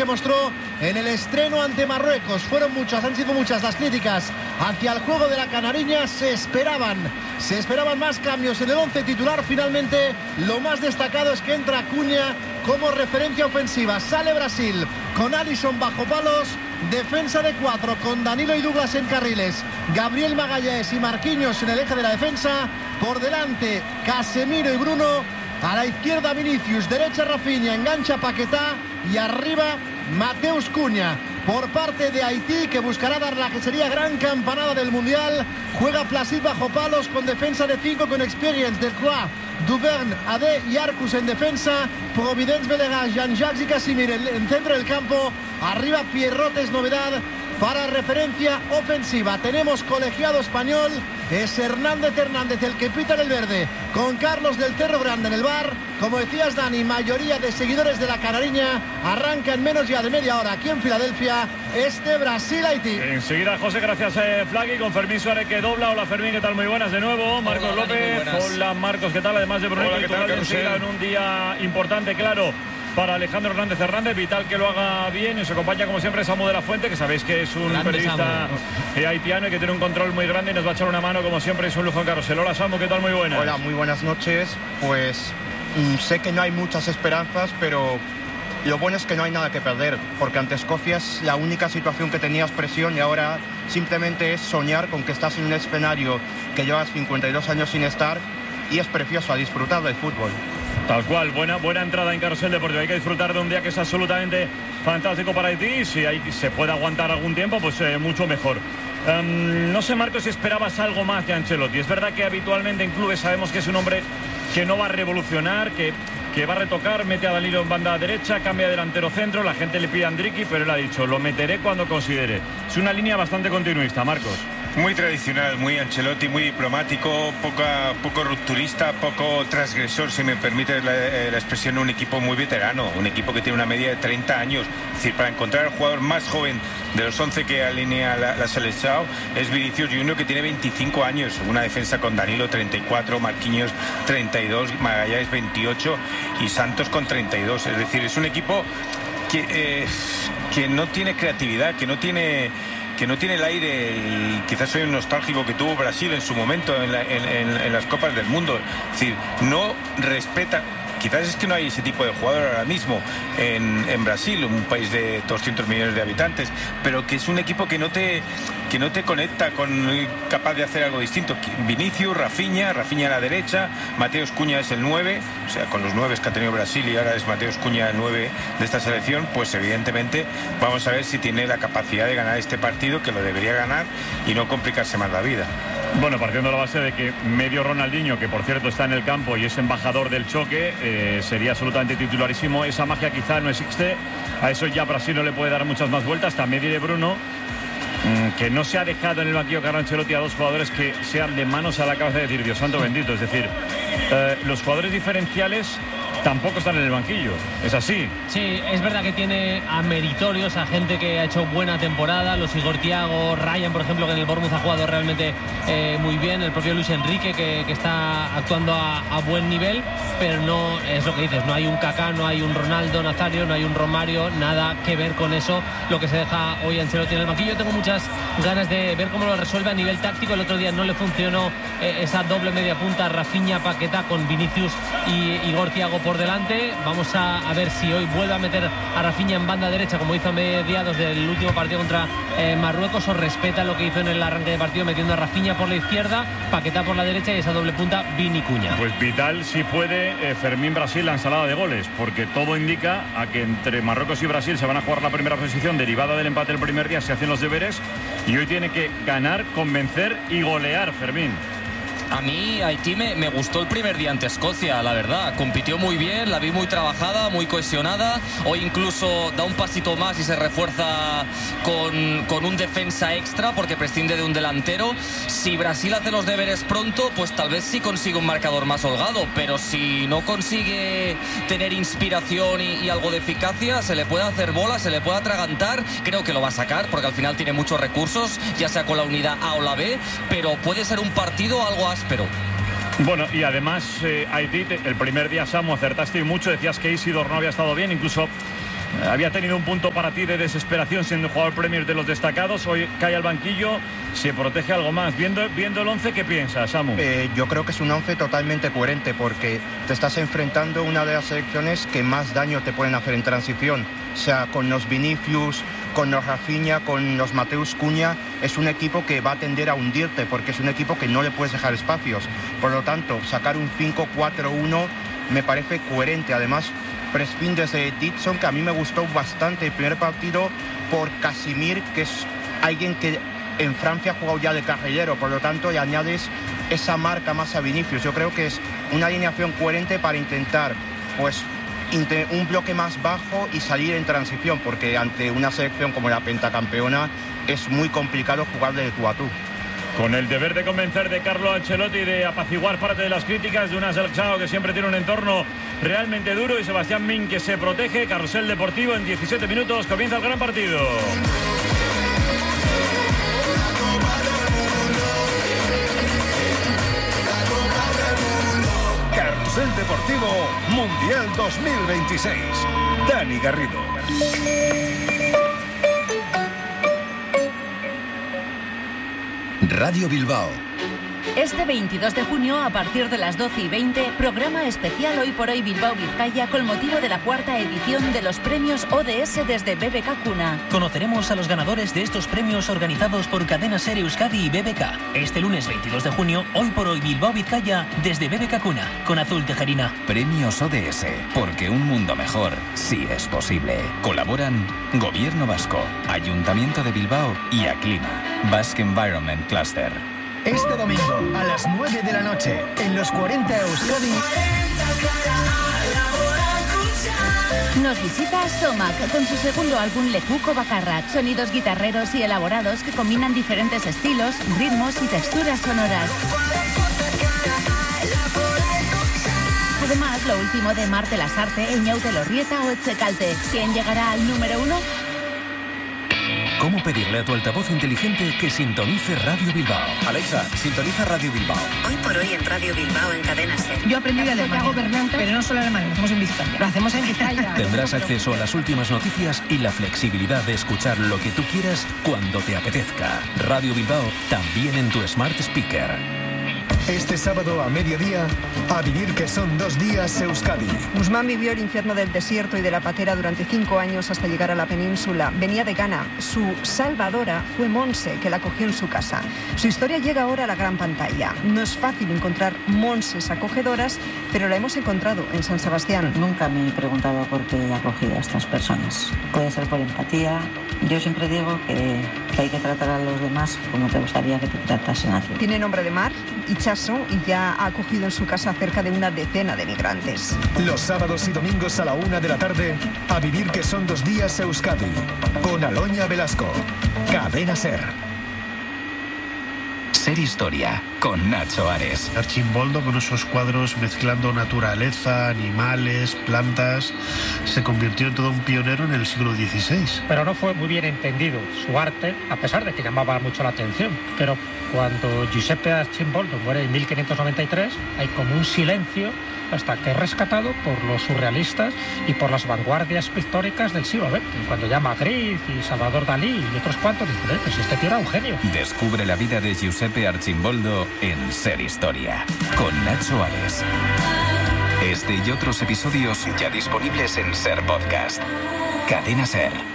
que mostró en el estreno ante Marruecos. Han sido muchas las críticas hacia el juego de la canariña. Se esperaban más cambios en el 11 titular. Finalmente, lo más destacado es que entra Cunha como referencia ofensiva. Sale Brasil con Alisson bajo palos, defensa de 4 con Danilo y Douglas en carriles, Gabriel Magallanes y Marquinhos en el eje de la defensa. Por delante Casemiro y Bruno, a la izquierda Vinicius, derecha Rafinha, engancha Paquetá y arriba Mateus Cunha. Por parte de Haití, que buscará dar la que sería gran campanada del Mundial, juega Placid bajo palos con defensa de 5 con Experience, Delcroix, Duverne, Adé y Arcus en defensa, Providence, Belegas, Jean-Jacques y Casimir en centro del campo. Arriba Pierrot es novedad para referencia ofensiva. Tenemos colegiado español, es Hernández el que pita en el verde, con Carlos del Cerro Grande en el bar. Como decías, Dani, mayoría de seguidores de la canariña. Arranca en menos ya de media hora aquí en Filadelfia este Brasil-Haití. Enseguida, José, gracias Flagui, con Fermín Suárez que dobla. Hola Fermín, ¿qué tal? Muy buenas de nuevo. Marcos Hola, López, hola Marcos, ¿qué tal? Además de Brunito y Tugal, enseguida en un día importante, claro, para Alejandro Hernández. Vital que lo haga bien. Y nos acompaña como siempre Samu de la Fuente, que sabéis que es un grande periodista haitiano y que tiene un control muy grande y nos va a echar una mano como siempre. Es un lujo en carrusel. Hola Samu, ¿qué tal? Muy buenas. Hola, muy buenas noches. Pues sé que no hay muchas esperanzas, pero lo bueno es que no hay nada que perder, porque ante Escocia es la única situación que tenías presión y ahora simplemente es soñar con que estás en un escenario que llevas 52 años sin estar y es precioso, a disfrutar del fútbol. Tal cual, buena entrada en Carrusel Deportivo. Hay que disfrutar de un día que es absolutamente fantástico para Haití. Si se puede aguantar algún tiempo, pues mucho mejor. No sé, Marcos, si esperabas algo más de Ancelotti. Es verdad que habitualmente en clubes sabemos que es un hombre que no va a revolucionar, que va a retocar, mete a Danilo en banda derecha, cambia de delantero centro, la gente le pide a Andriqui, pero él ha dicho, lo meteré cuando considere. Es una línea bastante continuista, Marcos. Muy tradicional, muy Ancelotti, muy diplomático, poco rupturista, poco transgresor, si me permite la expresión, un equipo muy veterano, un equipo que tiene una media de 30 años. Es decir, para encontrar al jugador más joven de los 11 que alinea la selección es Vinicius Junior, que tiene 25 años, una defensa con Danilo 34, Marquinhos 32, Magallanes 28 y Santos con 32. Es decir, es un equipo que no tiene creatividad, que no tiene el aire, y quizás soy un nostálgico que tuvo Brasil en su momento en las Copas del Mundo. Es decir, no respeta. Quizás es que no hay ese tipo de jugador ahora mismo en Brasil, un país de 200 millones de habitantes, pero que es un equipo que no te conecta capaz de hacer algo distinto. Vinicius, Rafinha a la derecha, Mateus Cunha es el 9, o sea, con los 9 que ha tenido Brasil y ahora es Mateus Cunha el 9 de esta selección, pues evidentemente vamos a ver si tiene la capacidad de ganar este partido, que lo debería ganar y no complicarse más la vida. Bueno, partiendo de la base de que medio Ronaldinho, que por cierto está en el campo y es embajador del choque, sería absolutamente titularísimo. Esa magia quizá no existe. A eso ya Brasil no le puede dar muchas más vueltas. También diré Bruno, que no se ha dejado en el banquillo Carlo Ancelotti a dos jugadores que sean de manos a la cabeza de decir Dios santo bendito. Es decir, los jugadores diferenciales tampoco están en el banquillo. ¿Es así? Sí, es verdad que tiene a meritorios, a gente que ha hecho buena temporada. Los Igor Thiago, Ryan, por ejemplo, que en el Bournemouth ha jugado realmente muy bien. El propio Luis Enrique, que está actuando a buen nivel. Pero no, es lo que dices, no hay un Kaká, no hay un Ronaldo Nazario, no hay un Romario. Nada que ver con eso, lo que se deja hoy Ancelotti en el banquillo. Yo tengo muchas ganas de ver cómo lo resuelve a nivel táctico. El otro día no le funcionó esa doble media punta Rafinha Paquetá con Vinicius y Igor Thiago por delante. Vamos a ver si hoy vuelve a meter a Rafinha en banda derecha como hizo a mediados del último partido contra Marruecos, o respeta lo que hizo en el arranque de partido metiendo a Rafinha por la izquierda, Paquetá por la derecha y esa doble punta Vini Cunha. Pues vital si puede Fermín Brasil la ensalada de goles, porque todo indica a que entre Marruecos y Brasil se van a jugar la primera posición derivada del empate el primer día. Se hacen los deberes y hoy tiene que ganar, convencer y golear Fermín. A mí Haití me gustó el primer día ante Escocia, la verdad. Compitió muy bien, la vi muy trabajada, muy cohesionada. Hoy incluso da un pasito más y se refuerza con un defensa extra porque prescinde de un delantero. Si Brasil hace los deberes pronto, pues tal vez sí consigue un marcador más holgado. Pero si no consigue tener inspiración y algo de eficacia, se le puede hacer bola, se le puede atragantar. Creo que lo va a sacar porque al final tiene muchos recursos, ya sea con la unidad A o la B. Pero puede ser un partido algo áspero. Bueno, y además Haití, el primer día, Samu, acertaste mucho, decías que Isidor no había estado bien, incluso había tenido un punto para ti de desesperación siendo jugador Premier de los destacados, hoy cae al banquillo, se protege algo más. Viendo el 11, ¿qué piensas, Samu? Yo creo que es un 11 totalmente coherente porque te estás enfrentando a una de las selecciones que más daño te pueden hacer en transición. O sea, con los Vinicius, con los Rafinha, con los Mateus Cunha, es un equipo que va a tender a hundirte porque es un equipo que no le puedes dejar espacios. Por lo tanto, sacar un 5-4-1 me parece coherente. Además, prescinde desde Dixon, que a mí me gustó bastante el primer partido, por Casimir, que es alguien que en Francia ha jugado ya de carrilero, por lo tanto le añades esa marca más a Vinicius. Yo creo que es una alineación coherente para intentar pues un bloque más bajo y salir en transición, porque ante una selección como la pentacampeona es muy complicado jugar de tú a tú. Con el deber de convencer de Carlo Ancelotti y de apaciguar parte de las críticas de una selección que siempre tiene un entorno realmente duro, y Sebastián Min que se protege. Carrusel Deportivo, en 17 minutos comienza el gran partido. Carrusel Deportivo Mundial 2026. Dani Garrido. Radio Bilbao. Este 22 de junio, a partir de las 12:20, programa especial Hoy por Hoy Bilbao Vizcaya con motivo de la cuarta edición de los premios ODS desde BBK Cuna. Conoceremos a los ganadores de estos premios organizados por Cadena Ser Euskadi y BBK. Este lunes 22 de junio, Hoy por Hoy Bilbao Vizcaya desde BBK Cuna, con Azul Tejerina. Premios ODS, porque un mundo mejor sí es posible. Colaboran Gobierno Vasco, Ayuntamiento de Bilbao y Aclima, Basque Environment Cluster. Este domingo, a las 9 de la noche, en los 40 Euskadi, nos visita Somak con su segundo álbum Lekuko Bakarrak. Sonidos guitarreros y elaborados que combinan diferentes estilos, ritmos y texturas sonoras. Además, lo último de Marte Lasarte, Eñaute Lorrieta o Etxekalte. ¿Quién llegará al número 1? ¿Cómo pedirle a tu altavoz inteligente que sintonice Radio Bilbao? Alexa, sintoniza Radio Bilbao. Hoy por hoy en Radio Bilbao en Cadena Ser. Yo aprendí de alemán, pero no solo alemán, lo hacemos en Vizcaya. Lo hacemos en Vizcaya. Tendrás acceso a las últimas noticias y la flexibilidad de escuchar lo que tú quieras cuando te apetezca. Radio Bilbao, también en tu Smart Speaker. este sábado a mediodía, a vivir que son 2 días Euskadi. Guzmán vivió el infierno del desierto y de la patera durante 5 años hasta llegar a la península. Venía de Ghana. Su salvadora fue Monse, que la acogió en su casa. Su historia llega ahora a la gran pantalla. No es fácil encontrar Monses acogedoras, pero la hemos encontrado en San Sebastián. Nunca me he preguntado por qué he acogido a estas personas. Puede ser por empatía. Yo siempre digo que hay que tratar a los demás como te gustaría que te tratasen a ti. Tiene nombre de mar, Itxaso, y ya ha acogido en su casa cerca de una decena de migrantes. Los sábados y domingos a la 1 de la tarde, a vivir que son 2 días Euskadi, con Aloña Velasco. Cadena Ser. Ser Historia, con Nacho Ares. Archimboldo, con esos cuadros mezclando naturaleza, animales, plantas, se convirtió en todo un pionero en el siglo XVI. Pero no fue muy bien entendido su arte, a pesar de que llamaba mucho la atención. Pero cuando Giuseppe Archimboldo muere en 1593, hay como un silencio hasta que es rescatado por los surrealistas y por las vanguardias pictóricas del siglo XX. Cuando ya Magritte y Salvador Dalí y otros cuantos dicen, pues este tío era un genio. Descubre la vida de Giuseppe Archimboldo en Ser Historia, con Nacho Ares. Este y otros episodios ya disponibles en Ser Podcast. Cadena Ser.